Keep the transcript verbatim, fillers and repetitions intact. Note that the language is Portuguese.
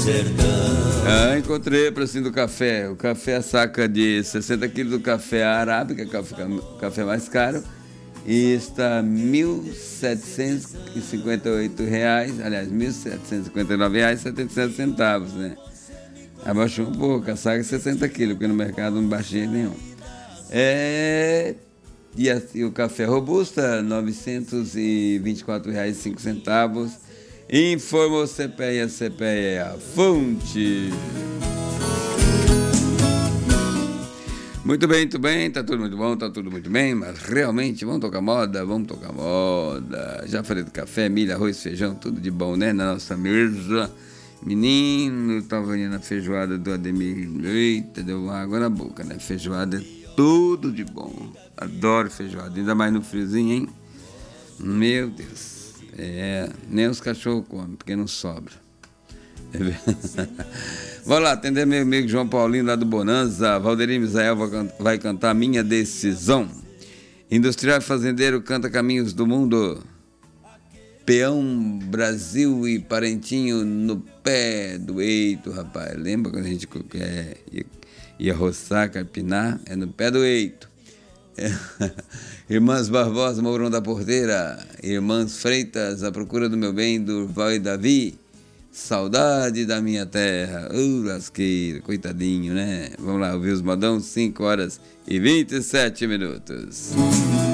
Ah, encontrei o precinho do café. O café, a saca de sessenta quilos do café arábica, que é o café mais caro, e está mil setecentos e cinquenta e oito reais, aliás, mil setecentos e cinquenta e nove reais e setenta e sete centavos, né? Abaixou um pouco, a saca é sessenta quilos, porque no mercado não baixei nenhum. É... E, a, e o café robusta, novecentos e vinte e quatro reais e cinco centavos. Informou C P E, a C P E é a fonte. Muito bem, muito bem, tá tudo muito bom, tá tudo muito bem, mas realmente, vamos tocar moda, vamos tocar moda. Já falei do café, milho, arroz, feijão, tudo de bom, né, na nossa mesa. Menino, tava indo na feijoada do Ademir, eita, deu água na boca, né, feijoada é tudo de bom. Adoro feijoada, ainda mais no friozinho, hein? Meu Deus. É, nem os cachorros comem, porque não sobra. É Vamos lá, atender meu amigo João Paulinho lá do Bonanza. Valderi Misael vai cantar Minha Decisão. Industrial e fazendeiro canta Caminhos do Mundo. Peão, Brasil e Parentinho no pé do eito, rapaz. Lembra quando a gente é, ia, ia roçar, carpinar? É no pé do eito. É. Irmãs Barbosa, Mourão da Porteira. Irmãs Freitas, A Procura do Meu Bem, Durval e Davi. Saudade da minha terra. Uh, lasqueira, coitadinho, né? Vamos lá, ouvir os modão, cinco horas e vinte e sete minutos.